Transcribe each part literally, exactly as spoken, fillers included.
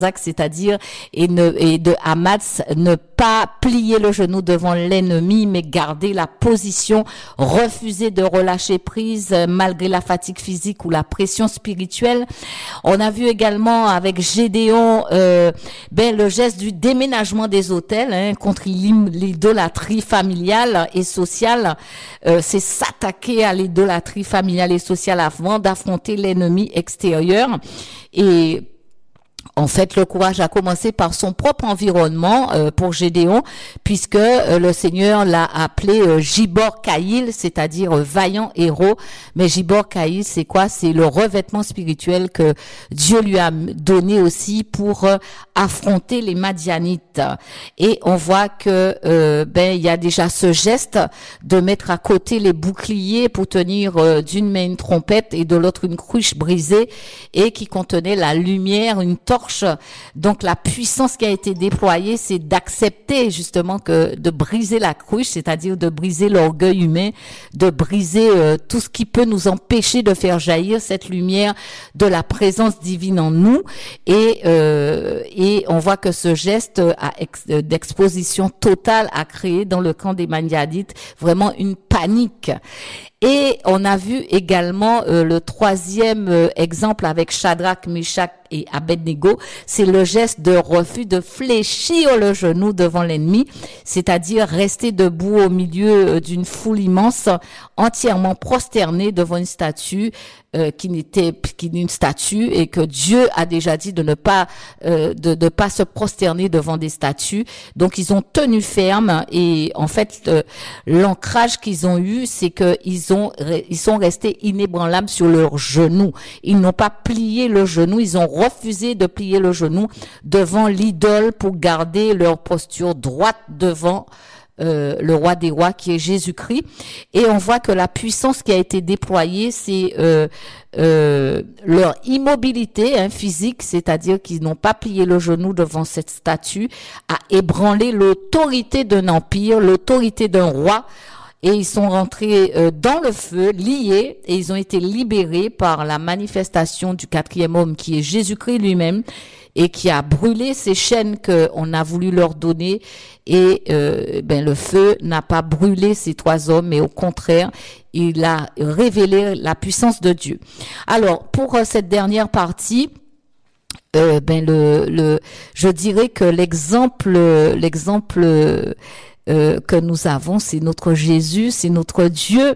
c'est-à-dire et, ne, et de Hamas, ne pas plier le genou devant l'ennemi, mais garder la position, refuser de relâcher prise malgré la fatigue physique ou la pression spirituelle. On a vu également avec Gédéon euh, ben le geste du déménagement des autels hein, contre l'idolâtrie familiale et sociale. Euh, c'est s'attaquer à l'idolâtrie familiale et sociale avant d'affronter l'ennemi extérieur. Et en fait, le courage a commencé par son propre environnement euh, pour Gédéon, puisque euh, le Seigneur l'a appelé euh, Gibor Kaïl, c'est-à-dire euh, vaillant héros. Mais Gibor Kaïl, c'est quoi? C'est le revêtement spirituel que Dieu lui a donné aussi pour euh, affronter les Madianites. Et on voit que euh, ben il y a déjà ce geste de mettre à côté les boucliers pour tenir euh, d'une main une trompette et de l'autre une cruche brisée et qui contenait la lumière, une torche. Donc la puissance qui a été déployée, c'est d'accepter justement que de briser la cruche, c'est-à-dire de briser l'orgueil humain, de briser euh, tout ce qui peut nous empêcher de faire jaillir cette lumière de la présence divine en nous. Et euh, et on voit que ce geste à ex, d'exposition totale a créé dans le camp des Madianites vraiment une panique. Et on a vu également euh, le troisième euh, exemple avec Shadrach, Meshach et Abednego, c'est le geste de refus de fléchir le genou devant l'ennemi, c'est-à-dire rester debout au milieu d'une foule immense, entièrement prosterné devant une statue euh, qui n'était qu'une statue et que Dieu a déjà dit de ne pas euh, de de pas se prosterner devant des statues. Donc ils ont tenu ferme et en fait euh, l'ancrage qu'ils ont eu, c'est que ils ont ils sont restés inébranlables sur leurs genoux. Ils n'ont pas plié le genou, ils ont refusé de plier le genou devant l'idole pour garder leur posture droite devant euh, le roi des rois qui est Jésus-Christ. Et on voit que la puissance qui a été déployée, c'est euh, euh, leur immobilité hein, physique, c'est-à-dire qu'ils n'ont pas plié le genou devant cette statue, a ébranlé l'autorité d'un empire, l'autorité d'un roi. Et ils sont rentrés euh, dans le feu, liés, et ils ont été libérés par la manifestation du quatrième homme qui est Jésus-Christ lui-même et qui a brûlé ces chaînes qu'on a voulu leur donner. Et euh, ben le feu n'a pas brûlé ces trois hommes, mais au contraire, il a révélé la puissance de Dieu. Alors, pour euh, cette dernière partie, euh, ben le, le, je dirais que l'exemple, l'exemple Euh, que nous avons, c'est notre Jésus, c'est notre Dieu.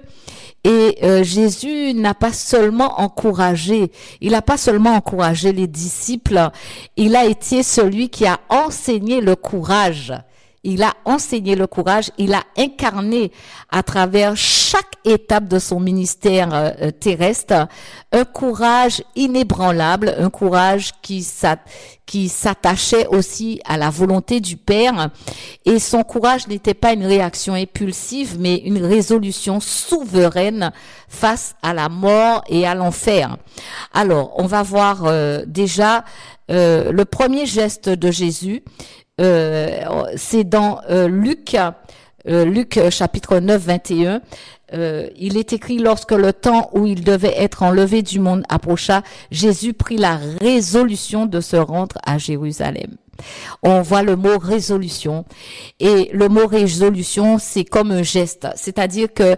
Et euh, Jésus n'a pas seulement encouragé, il n'a pas seulement encouragé les disciples, il a été celui qui a enseigné le courage. Il a enseigné le courage, il a incarné à travers chaque étape de son ministère euh, terrestre un courage inébranlable, un courage qui s'at- qui s'attachait aussi à la volonté du Père. Et son courage n'était pas une réaction impulsive, mais une résolution souveraine face à la mort et à l'enfer. Alors, on va voir euh, déjà euh, le premier geste de Jésus. Euh, c'est dans euh, Luc, euh, Luc chapitre neuf, vingt et un. Euh, il est écrit: lorsque le temps où il devait être enlevé du monde approcha, Jésus prit la résolution de se rendre à Jérusalem. On voit le mot résolution, et le mot résolution, c'est comme un geste, c'est-à-dire que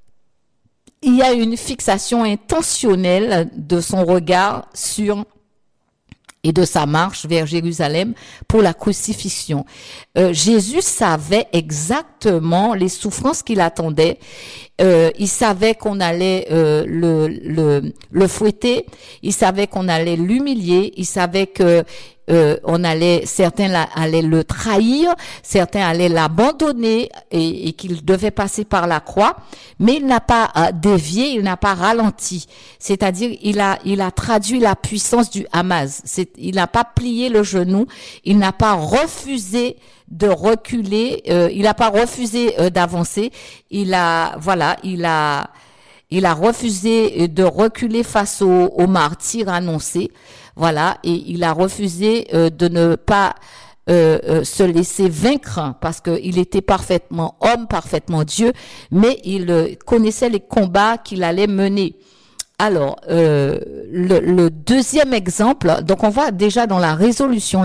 il y a une fixation intentionnelle de son regard sur et de sa marche vers Jérusalem pour la crucifixion. Euh, Jésus savait exactement les souffrances qui l'attendaient. Euh, il savait qu'on allait euh, le, le, le fouetter, il savait qu'on allait l'humilier, il savait que euh, on allait, certains la, allaient le trahir, certains allaient l'abandonner et, et qu'il devait passer par la croix, mais il n'a pas euh, dévié, il n'a pas ralenti. C'est-à-dire, il a, il a traduit la puissance du Hamas. C'est, il n'a pas plié le genou, il n'a pas refusé de reculer, euh, il n'a pas refusé euh, d'avancer, il a, voilà, il a, il a refusé de reculer face au, au martyr annoncé, voilà, et il a refusé euh, de ne pas euh, euh, se laisser vaincre parce que il était parfaitement homme, parfaitement Dieu, mais il euh, connaissait les combats qu'il allait mener. Alors, euh, le, le deuxième exemple, donc on voit déjà dans la résolution